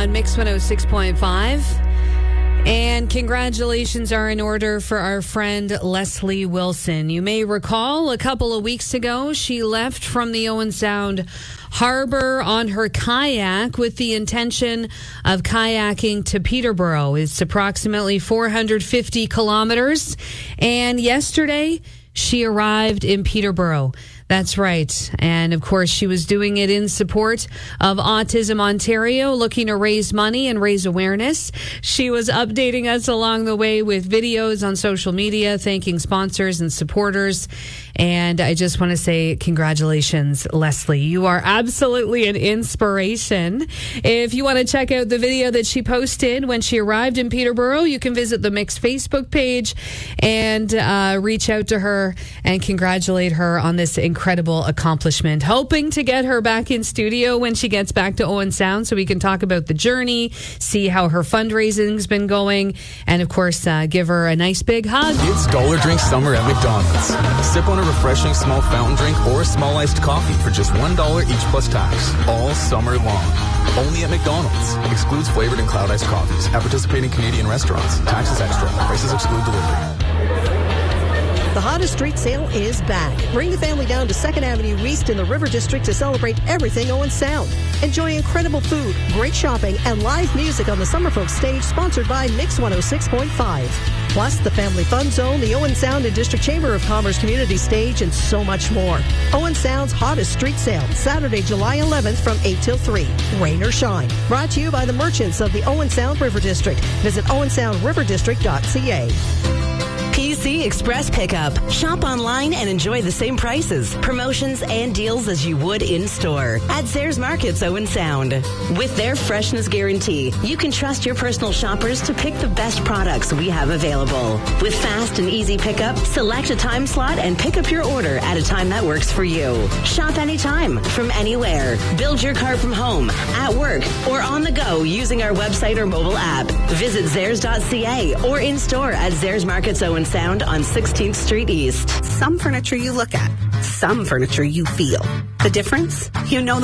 on Mix 106.5. And congratulations are in order for our friend Leslie Wilson. You may recall a couple of weeks ago, she left from the Owen Sound Harbor on her kayak with the intention of kayaking to Peterborough. It's approximately 450 kilometers. And yesterday, she arrived in Peterborough. That's right. And of course, she was doing it in support of Autism Ontario, looking to raise money and raise awareness. She was updating us along the way with videos on social media, thanking sponsors and supporters. And I just want to say congratulations, Leslie. You are absolutely an inspiration. If you want to check out the video that she posted when she arrived in Peterborough, you can visit the Mix Facebook page and reach out to her and congratulate her on this incredible accomplishment. Hoping to get her back in studio when she gets back to Owen Sound so we can talk about the journey, see how her fundraising's been going, and of course, give her a nice big hug. It's Dollar Drink Summer at McDonald's. Sip on a refreshing small fountain drink or a small iced coffee for just $1 each plus tax, all summer long. Only at McDonald's. Excludes flavored and cloud iced coffees at participating Canadian restaurants. Taxes extra. Prices exclude delivery. The hottest street sale is back. Bring the family down to 2nd Avenue East in the River District to celebrate everything Owen Sound. Enjoy incredible food, great shopping, and live music on the Summerfolk stage, sponsored by Mix 106.5. Plus, the Family Fun Zone, the Owen Sound and District Chamber of Commerce Community Stage, and so much more. Owen Sound's hottest street sale, Saturday, July 11th from 8 till 3. Rain or shine. Brought to you by the merchants of the Owen Sound River District. Visit owensoundriverdistrict.ca. PC Express Pickup. Shop online and enjoy the same prices, promotions, and deals as you would in-store at Zayres Markets Owen Sound. With their freshness guarantee, you can trust your personal shoppers to pick the best products we have available. With fast and easy pickup, select a time slot and pick up your order at a time that works for you. Shop anytime, from anywhere. Build your cart from home, at work, or on the go using our website or mobile app. Visit Zayres.ca or in-store at Zayres Markets Owen Sound on 16th Street East. Some furniture you look at, some furniture you feel. The difference? You know